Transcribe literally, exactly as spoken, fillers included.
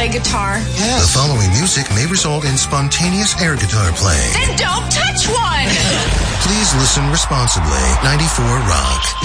play guitar? Yes. The following music may result in spontaneous air guitar playing. Then don't touch one! Please listen responsibly. ninety-four Rock.